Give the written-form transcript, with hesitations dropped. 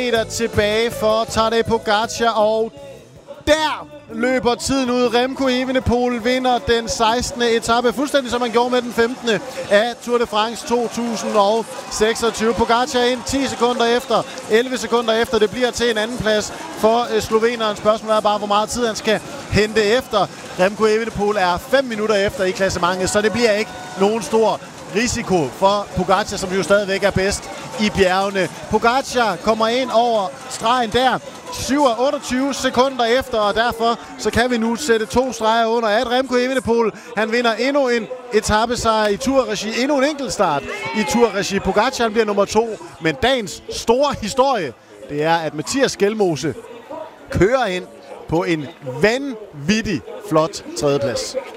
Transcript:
meter tilbage for Tadej Pogačar, og der løber tiden ud. Remco Evenepoel vinder den 16. etape, fuldstændig som han gjorde med den 15. af Tour de France 2026. Pogačar ind 10 sekunder efter, 11 sekunder efter. Det bliver til en anden plads for sloveneren. Spørgsmålet er bare, hvor meget tid han skal hente efter. Remco Evenepoel er 5 minutter efter i klassementet, så det bliver ikke nogen stor risiko for Pogačar, som jo stadigvæk er bedst i bjergene. Pogačar kommer ind over stregen der 28 sekunder efter, og derfor så kan vi nu sætte 2 streger under, at Remco Evenepoel, han vinder endnu en etapesejr i Tour-regi, endnu en enkeltstart i Tour-regi. Pogačar bliver nummer 2, men dagens store historie, det er, at Mathias Skjelmose kører ind på en vanvittig flot tredjeplads.